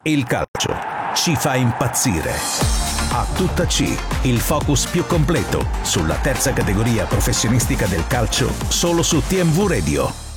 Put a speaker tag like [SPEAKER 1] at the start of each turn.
[SPEAKER 1] Il calcio ci fa impazzire. A tutta C, il focus più completo sulla terza categoria professionistica del calcio, solo su TMV Radio.